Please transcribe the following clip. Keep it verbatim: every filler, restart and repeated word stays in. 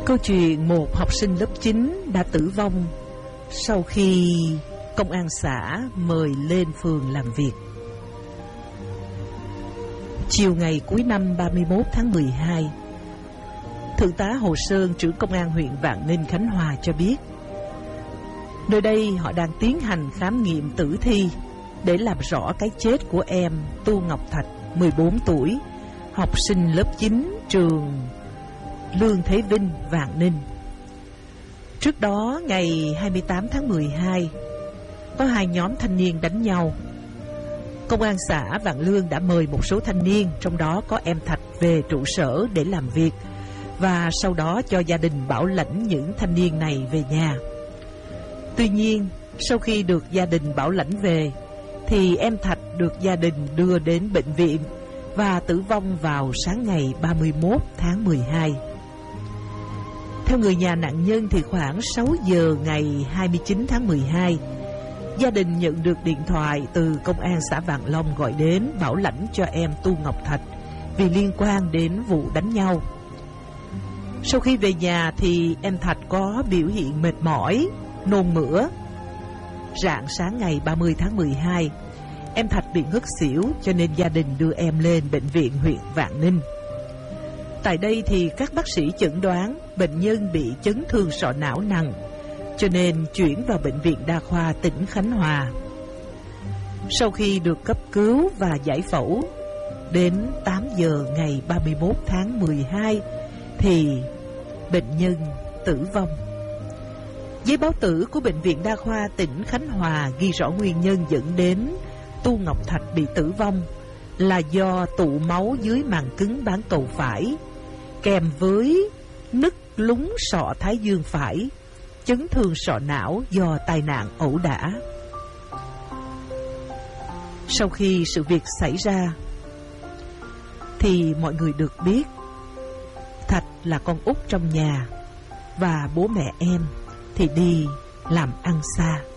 Câu chuyện một học sinh lớp chín đã tử vong sau khi công an xã mời lên phường làm việc. Chiều ngày cuối năm ba mươi mốt tháng mười hai, Thượng tá Hồ Sơn, trưởng công an huyện Vạn Ninh, Khánh Hòa cho biết, nơi đây họ đang tiến hành khám nghiệm tử thi để làm rõ cái chết của em Tu Ngọc Thạch, mười bốn tuổi, học sinh lớp chín trường Lương Thế Vinh, Vạn Ninh. Trước đó, ngày hai mươi tám tháng mười hai, có hai nhóm thanh niên đánh nhau. Công an xã Vạn Lương đã mời một số thanh niên, trong đó có em Thạch, về trụ sở để làm việc, và sau đó cho gia đình bảo lãnh những thanh niên này về nhà. Tuy nhiên, sau khi được gia đình bảo lãnh về, thì em Thạch được gia đình đưa đến bệnh viện và tử vong vào sáng ngày ba mươi mốt tháng mười hai. Theo người nhà nạn nhân thì khoảng sáu giờ ngày hai mươi chín tháng mười hai, gia đình nhận được điện thoại từ công an xã Vạn Long gọi đến bảo lãnh cho em Tu Ngọc Thạch vì liên quan đến vụ đánh nhau. Sau khi về nhà thì em Thạch có biểu hiện mệt mỏi, nôn mửa. Rạng sáng ngày ba mươi tháng mười hai, em Thạch bị ngất xỉu, cho nên gia đình đưa em lên bệnh viện huyện Vạn Ninh. Tại đây thì các bác sĩ chẩn đoán bệnh nhân bị chấn thương sọ não nặng, cho nên chuyển vào bệnh viện đa khoa tỉnh Khánh Hòa. Sau khi được cấp cứu và giải phẫu, đến tám giờ ngày ba mươi mốt tháng mười hai thì bệnh nhân tử vong. Giấy báo tử của bệnh viện đa khoa tỉnh Khánh Hòa ghi rõ nguyên nhân dẫn đến Tu Ngọc Thạch bị tử vong là do tụ máu dưới màng cứng bán cầu phải, kèm với nứt lún sọ thái dương phải, chấn thương sọ não do tai nạn ẩu đả. Sau khi sự việc xảy ra thì mọi người được biết Thạch là con út trong nhà và bố mẹ em thì đi làm ăn xa.